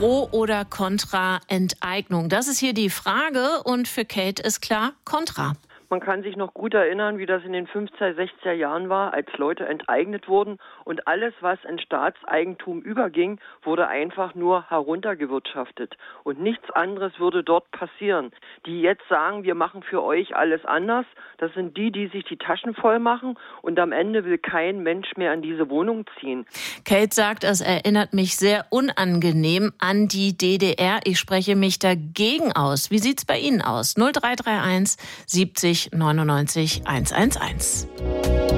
Pro oder Contra Enteignung? Das ist hier die Frage und für Kate ist klar, Contra. Man kann sich noch gut erinnern, wie das in den 50er, 60er Jahren war, als Leute enteignet wurden und alles, was in Staatseigentum überging, wurde einfach nur heruntergewirtschaftet. Und nichts anderes würde dort passieren. Die jetzt sagen, wir machen für euch alles anders, das sind die sich die Taschen voll machen und am Ende will kein Mensch mehr in diese Wohnung ziehen. Kate sagt, es erinnert mich sehr unangenehm an die DDR. Ich spreche mich dagegen aus. Wie sieht's bei Ihnen aus? 0331 70 99 111.